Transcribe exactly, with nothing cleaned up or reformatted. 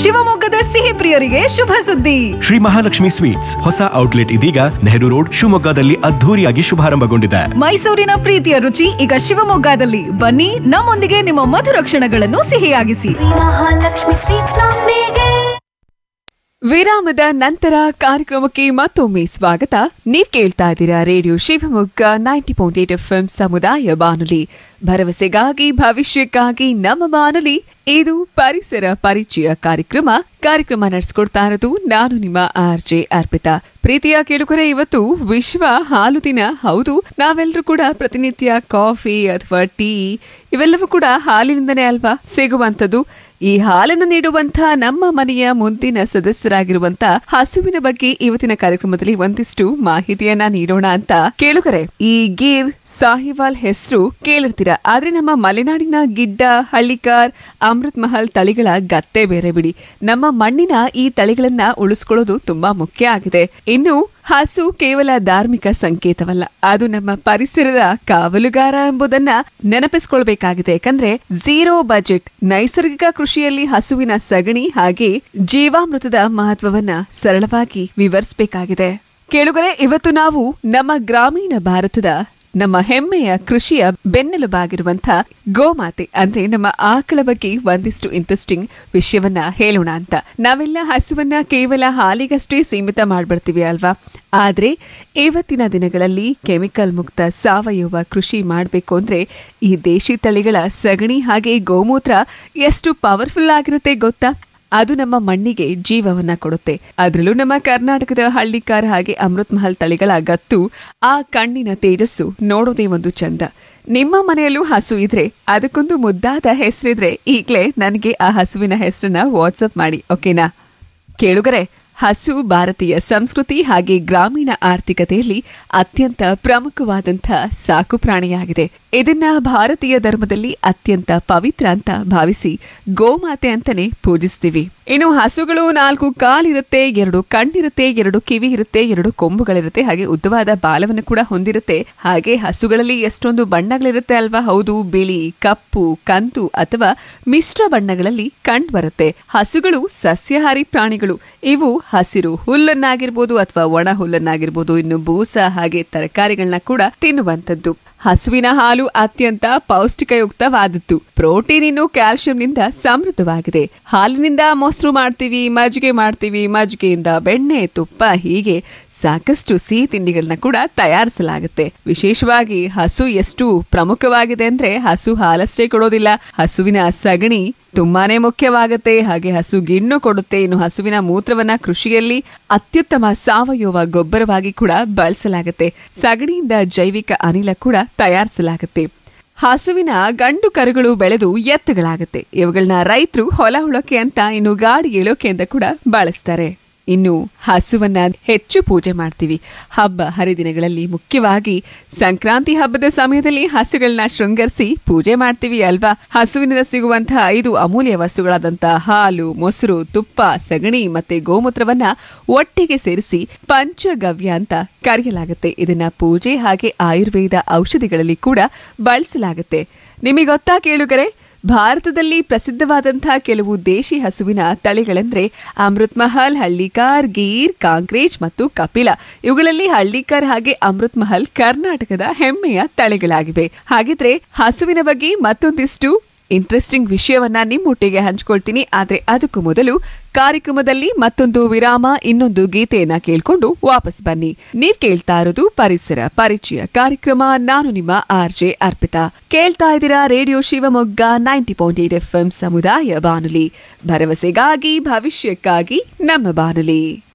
ಶಿವಮೊಗ್ಗದ ಸಿಹಿ ಪ್ರಿಯರಿಗೆ ಶುಭ ಸುದ್ದಿ. ಶ್ರೀ ಮಹಾಲಕ್ಷ್ಮಿ ಸ್ವೀಟ್ಸ್ ಹೊಸ ಔಟ್ಲೆಟ್ ಇದೀಗ ನೆಹರು ರೋಡ್ ಶಿವಮೊಗ್ಗದಲ್ಲಿ ಅದ್ಧೂರಿಯಾಗಿ ಶುಭಾರಂಭಗೊಂಡಿದೆ. ಮೈಸೂರಿನ ಪ್ರೀತಿಯ ರುಚಿ ಈಗ ಶಿವಮೊಗ್ಗದಲ್ಲಿ. ಬನ್ನಿ, ನಮ್ಮೊಂದಿಗೆ ನಿಮ್ಮ ಮಧುರ ಕ್ಷಣಗಳನ್ನು ಸಿಹಿಯಾಗಿಸಿ. ಮಹಾಲಕ್ಷ್ಮಿ ಸ್ವೀಟ್ಸ್ ನೊಂದಿಗೆ. ವಿರಾಮದ ನಂತರ ಕಾರ್ಯಕ್ರಮಕ್ಕೆ ಮತ್ತೊಮ್ಮೆ ಸ್ವಾಗತ. ನೀವ್ ಕೇಳ್ತಾ ಇದ್ದೀರಾ radio Shivamogga ninety point eight F M ಸಮುದಾಯ ಬಾನುಲಿ, ಭರವಸೆಗಾಗಿ ಭವಿಷ್ಯಕ್ಕಾಗಿ ನಮ್ಮ ಬಾನುಲಿ. ಇದು ಪರಿಸರ ಪರಿಚಯ ಕಾರ್ಯಕ್ರಮ. ಕಾರ್ಯಕ್ರಮ ನಡೆಸಿಕೊಡ್ತಾ ಇರೋದು ನಾನು ನಿಮ್ಮ ಆರ್ ಜೆ ಅರ್ಪಿತಾ. ಪ್ರೀತಿಯ ಕೇಳುಗರೆ, ಇವತ್ತು ವಿಶ್ವ ಹಾಲು ದಿನ. ಹೌದು, ನಾವೆಲ್ಲರೂ ಕೂಡ ಪ್ರತಿನಿತ್ಯ ಕಾಫಿ ಅಥವಾ ಟೀ ಇವೆಲ್ಲವೂ ಕೂಡ ಹಾಲಿನಿಂದನೇ ಅಲ್ವಾ ಸಿಗುವಂಥದ್ದು. ಈ ಹಾಲನ್ನು ನೀಡುವಂತಹ ನಮ್ಮ ಮನೆಯ ಮುಂದಿನ ಸದಸ್ಯರಾಗಿರುವಂತ ಹಸುವಿನ ಬಗ್ಗೆ ಇವತ್ತಿನ ಕಾರ್ಯಕ್ರಮದಲ್ಲಿ ಒಂದಿಷ್ಟು ಮಾಹಿತಿಯನ್ನ ನೀಡೋಣ ಅಂತ ಕೇಳುಗರೆ. ಈ ಗೀರ್ ಸಾಹಿವಾಲ್ ಹೆಸರು ಕೇಳಿರ್ತೀರಾ, ಆದ್ರೆ ನಮ್ಮ ಮಲೆನಾಡಿನ ಗಿಡ್ಡ, ಹಳ್ಳಿಕಾರ್, ಅಮೃತ್ ಮಹಲ್ ತಳಿಗಳ ಗತ್ತೆ ಬೇರೆ ಬಿಡಿ. ನಮ್ಮ ಮಣ್ಣಿನ ಈ ತಳಿಗಳನ್ನ ಉಳಿಸ್ಕೊಳ್ಳೋದು ತುಂಬಾ ಮುಖ್ಯ ಆಗಿದೆ. ಇನ್ನು ಹಸು ಕೇವಲ ಧಾರ್ಮಿಕ ಸಂಕೇತವಲ್ಲ, ಅದು ನಮ್ಮ ಪರಿಸರದ ಕಾವಲುಗಾರ ಎಂಬುದನ್ನ ನೆನಪಿಸಿಕೊಳ್ಬೇಕಾಗಿದೆ. ಯಾಕಂದ್ರೆ ಝೀರೋ ಬಜೆಟ್ ನೈಸರ್ಗಿಕ ಕೃಷಿಯಲ್ಲಿ ಹಸುವಿನ ಸಗಣಿ ಹಾಗೆ ಜೀವಾಮೃತದ ಮಹತ್ವವನ್ನ ಸರಳವಾಗಿ ವಿವರಿಸಬೇಕಾಗಿದೆ. ಕೇಳುಗರೆ, ಇವತ್ತು ನಾವು ನಮ್ಮ ಗ್ರಾಮೀಣ ಭಾರತದ ನಮ್ಮ ಹೆಮ್ಮೆಯ ಕೃಷಿಯ ಬೆನ್ನೆಲುಬಾಗಿರುವಂತಹ ಗೋಮಾತೆ ಅಂದ್ರೆ ನಮ್ಮ ಆಕಳ ಬಗ್ಗೆ ಒಂದಿಷ್ಟು ಇಂಟ್ರೆಸ್ಟಿಂಗ್ ವಿಷಯವನ್ನ ಹೇಳೋಣ ಅಂತ. ನಾವೆಲ್ಲ ಹಸುವನ್ನ ಕೇವಲ ಹಾಲಿಗಷ್ಟೇ ಸೀಮಿತ ಮಾಡ್ಬಿಡ್ತೀವಿ ಅಲ್ವಾ? ಆದ್ರೆ ಇವತ್ತಿನ ದಿನಗಳಲ್ಲಿ ಕೆಮಿಕಲ್ ಮುಕ್ತ ಸಾವಯವ ಕೃಷಿ ಮಾಡಬೇಕು ಅಂದ್ರೆ ಈ ದೇಶಿ ತಳಿಗಳ ಸಗಣಿ ಹಾಗೆ ಗೋಮೂತ್ರ ಎಷ್ಟು ಪವರ್ಫುಲ್ ಆಗಿರುತ್ತೆ ಗೊತ್ತಾ? ಅದು ನಮ್ಮ ಮಣ್ಣಿಗೆ ಜೀವವನ್ನ ಕೊಡುತ್ತೆ. ಅದರಲ್ಲೂ ನಮ್ಮ ಕರ್ನಾಟಕದ ಹಳ್ಳಿಕಾರ ಹಾಗೆ ಅಮೃತ್ ಮಹಲ್ ತಳಿಗಳ ಗತ್ತು, ಆ ಕಣ್ಣಿನ ತೇಜಸ್ಸು ನೋಡೋದೇ ಒಂದು ಚಂದ. ನಿಮ್ಮ ಮನೆಯಲ್ಲೂ ಹಸು ಇದ್ರೆ ಅದಕ್ಕೊಂದು ಮುದ್ದಾದ ಹೆಸರಿದ್ರೆ ಈಗ್ಲೇ ನನಗೆ ಆ ಹಸುವಿನ ಹೆಸರನ್ನ ವಾಟ್ಸಪ್ ಮಾಡಿ, ಓಕೆನಾ? ಕೇಳುಗರೆ, ಹಸು ಭಾರತೀಯ ಸಂಸ್ಕೃತಿ ಹಾಗೆ ಗ್ರಾಮೀಣ ಆರ್ಥಿಕತೆಯಲ್ಲಿ ಅತ್ಯಂತ ಪ್ರಮುಖವಾದಂತಹ ಸಾಕು ಪ್ರಾಣಿಯಾಗಿದೆ. ಇದನ್ನ ಭಾರತೀಯ ಧರ್ಮದಲ್ಲಿ ಅತ್ಯಂತ ಪವಿತ್ರ ಅಂತ ಭಾವಿಸಿ ಗೋಮಾತೆ ಅಂತಾನೆ ಪೂಜಿಸ್ತೀವಿ. ಇನ್ನು ಹಸುಗಳು ನಾಲ್ಕು ಕಾಲಿರುತ್ತೆ, ಎರಡು ಕಣ್ಣಿರುತ್ತೆ, ಎರಡು ಕಿವಿ ಇರುತ್ತೆ, ಎರಡು ಕೊಂಬುಗಳಿರುತ್ತೆ, ಹಾಗೆ ಉದ್ದವಾದ ಬಾಲವನ್ನು ಕೂಡ ಹೊಂದಿರುತ್ತೆ. ಹಾಗೆ ಹಸುಗಳಲ್ಲಿ ಎಷ್ಟೊಂದು ಬಣ್ಣಗಳಿರುತ್ತೆ ಅಲ್ವಾ? ಹೌದು, ಬಿಳಿ, ಕಪ್ಪು, ಕಂದು ಅಥವಾ ಮಿಶ್ರ ಬಣ್ಣಗಳಲ್ಲಿ ಕಂಡು ಬರುತ್ತೆ. ಹಸುಗಳು ಸಸ್ಯಾಹಾರಿ ಪ್ರಾಣಿಗಳು. ಇವು ಹಸಿರು ಹುಲ್ಲನ್ನಾಗಿರ್ಬೋದು ಅಥವಾ ಒಣ ಹುಲ್ಲನ್ನಾಗಿರ್ಬೋದು, ಇನ್ನು ಬೂಸ ಹಾಗೆ ತರಕಾರಿಗಳನ್ನ ಕೂಡ ತಿನ್ನುವಂಥದ್ದು. ಹಸುವಿನ ಹಾಲು ಅತ್ಯಂತ ಪೌಷ್ಟಿಕಯುಕ್ತವಾದದ್ದು. ಪ್ರೋಟೀನ್ ಇನ್ನು ಕ್ಯಾಲ್ಸಿಯಂನಿಂದ ಸಮೃದ್ಧವಾಗಿದೆ. ಹಾಲಿನಿಂದ ಮೊಸರು ಮಾಡ್ತೀವಿ, ಮಜ್ಜಿಗೆ ಮಾಡ್ತೀವಿ, ಮಜ್ಜಿಗೆಯಿಂದ ಬೆಣ್ಣೆ, ತುಪ್ಪ, ಹೀಗೆ ಸಾಕಷ್ಟು ಸಿಹಿ ತಿಂಡಿಗಳನ್ನ ಕೂಡ ತಯಾರಿಸಲಾಗುತ್ತೆ. ವಿಶೇಷವಾಗಿ ಹಸು ಎಷ್ಟು ಪ್ರಮುಖವಾಗಿದೆ ಅಂದ್ರೆ ಹಸು ಹಾಲಷ್ಟೇ ಕೊಡೋದಿಲ್ಲ, ಹಸುವಿನ ಸಗಣಿ ತುಂಬಾನೇ ಮುಖ್ಯವಾಗುತ್ತೆ. ಹಾಗೆ ಹಸು ಗಿಣ್ಣು ಕೊಡುತ್ತೆ. ಇನ್ನು ಹಸುವಿನ ಮೂತ್ರವನ್ನ ಕೃಷಿಯಲ್ಲಿ ಅತ್ಯುತ್ತಮ ಸಾವಯವ ಗೊಬ್ಬರವಾಗಿ ಕೂಡ ಬಳಸಲಾಗುತ್ತೆ. ಸಗಣಿಯಿಂದ ಜೈವಿಕ ಅನಿಲ ಕೂಡ ತಯಾರಿಸಲಾಗುತ್ತೆ. ಹಸುವಿನ ಗಂಡು ಕರುಗಳು ಬೆಳೆದು ಎತ್ತುಗಳಾಗುತ್ತೆ. ಇವುಗಳನ್ನ ರೈತರು ಹೊಲ ಉಳೋಕೆ ಅಂತ, ಇನ್ನು ಗಾಡಿ ಇಳೋಕೆ ಅಂತ ಕೂಡ ಬಳಸ್ತಾರೆ. ಇನ್ನು ಹಸುವನ್ನ ಹೆಚ್ಚು ಪೂಜೆ ಮಾಡ್ತೀವಿ ಹಬ್ಬ ಹರಿದಿನಗಳಲ್ಲಿ. ಮುಖ್ಯವಾಗಿ ಸಂಕ್ರಾಂತಿ ಹಬ್ಬದ ಸಮಯದಲ್ಲಿ ಹಸುಗಳನ್ನ ಶೃಂಗರಿಸಿ ಪೂಜೆ ಮಾಡ್ತೀವಿ ಅಲ್ವಾ? ಹಸುವಿನಿಂದ ಸಿಗುವಂತಹ ಐದು ಅಮೂಲ್ಯ ವಸ್ತುಗಳಾದಂತಹ ಹಾಲು, ಮೊಸರು, ತುಪ್ಪ, ಸಗಣಿ ಮತ್ತೆ ಗೋಮೂತ್ರವನ್ನ ಒಟ್ಟಿಗೆ ಸೇರಿಸಿ ಪಂಚಗವ್ಯ ಅಂತ ಕರೆಯಲಾಗುತ್ತೆ. ಇದನ್ನ ಪೂಜೆ ಹಾಗೆ ಆಯುರ್ವೇದ ಔಷಧಿಗಳಲ್ಲಿ ಕೂಡ ಬಳಸಲಾಗುತ್ತೆ. ನಿಮಗೆ ಗೊತ್ತಾ ಕೇಳುಗರೆ, ಭಾರತದಲ್ಲಿ ಪ್ರಸಿದ್ಧವಾದಂತಹ ಕೆಲವು ದೇಶಿ ಹಸುವಿನ ತಳಿಗಳೆಂದ್ರೆ ಅಮೃತ್ ಮಹಲ್, ಹಳ್ಳಿಕಾರ್, ಗೀರ್, ಕಾಂಕ್ರೇಜ್ ಮತ್ತು ಕಪಿಲ. ಇವುಗಳಲ್ಲಿ ಹಳ್ಳಿಕಾರ್ ಹಾಗೆ ಅಮೃತ್ ಮಹಲ್ ಕರ್ನಾಟಕದ ಹೆಮ್ಮೆಯ ತಳಿಗಳಾಗಿವೆ. ಹಾಗಿದ್ರೆ ಹಸುವಿನ ಬಗ್ಗೆ ಮತ್ತೊಂದಿಷ್ಟು ಇಂಟ್ರೆಸ್ಟಿಂಗ್ ವಿಷಯವನ್ನ ನಿಮ್ಮೊಟ್ಟಿಗೆ ಹಂಚ್ಕೊಳ್ತೀನಿ. ಆದ್ರೆ ಅದಕ್ಕೂ ಮೊದಲು ಕಾರ್ಯಕ್ರಮದಲ್ಲಿ ಮತ್ತೊಂದು ವಿರಾಮ, ಇನ್ನೊಂದು ಗೀತೆಯನ್ನ ಕೇಳ್ಕೊಂಡು ವಾಪಸ್ ಬನ್ನಿ. ನೀವ್ ಕೇಳ್ತಾ ಇರೋದು ಪರಿಸರ ಪರಿಚಯ ಕಾರ್ಯಕ್ರಮ. ನಾನು ನಿಮ್ಮ ಆರ್ ಜೆ ಅರ್ಪಿತಾ. ಕೇಳ್ತಾ ಇದ್ದೀರಾ radio Shivamogga ninety point eight F M ಸಮುದಾಯ ಬಾನುಲಿ, ಭರವಸೆಗಾಗಿ ಭವಿಷ್ಯಕ್ಕಾಗಿ ನಮ್ಮ ಬಾನುಲಿ.